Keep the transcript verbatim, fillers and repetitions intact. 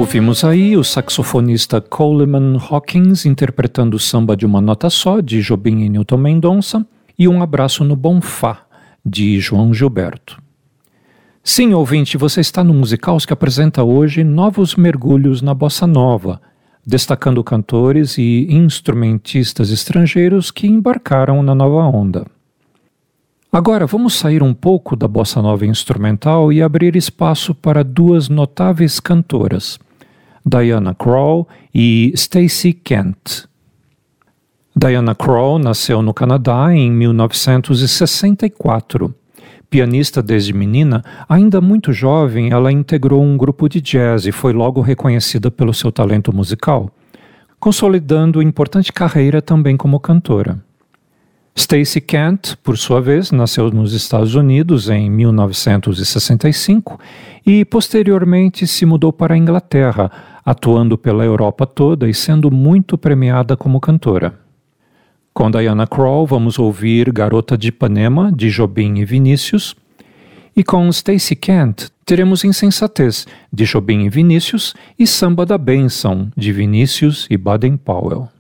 Ouvimos aí o saxofonista Coleman Hawkins interpretando o Samba de uma Nota Só, de Jobim e Newton Mendonça, e Um Abraço no Bonfá, de João Gilberto. Sim, ouvinte, você está no Musicaus, que apresenta hoje novos mergulhos na bossa nova, destacando cantores e instrumentistas estrangeiros que embarcaram na nova onda. Agora vamos sair um pouco da bossa nova instrumental e abrir espaço para duas notáveis cantoras, Diana Krall e Stacey Kent. Diana Krall nasceu no Canadá em mil novecentos e sessenta e quatro. Pianista desde menina, ainda muito jovem, ela integrou um grupo de jazz e foi logo reconhecida pelo seu talento musical, consolidando importante carreira também como cantora. Stacey Kent, por sua vez, nasceu nos Estados Unidos em mil novecentos e sessenta e cinco e posteriormente se mudou para a Inglaterra, atuando pela Europa toda e sendo muito premiada como cantora. Com Diana Krall vamos ouvir Garota de Ipanema, de Jobim e Vinícius, e com Stacey Kent teremos Insensatez, de Jobim e Vinícius, e Samba da Bênção, de Vinícius e Baden Powell.